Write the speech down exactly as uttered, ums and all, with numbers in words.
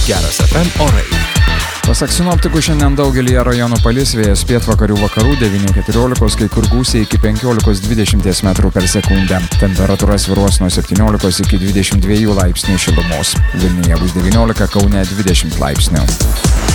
Geras F M orai. Pasak sinoptikų, šiandien daugelį rajonų palis, vėjas pietvakarių vakarų devyni keturiolikos, kai kur gūsiai iki penkiolikos dvidešimt metrų per sekundę. Temperatūra svyruos nuo septyniolikos iki dvidešimt dviejų laipsnių šilumos. Vilniuje bus devyniolika, Kaune dvidešimt laipsnių.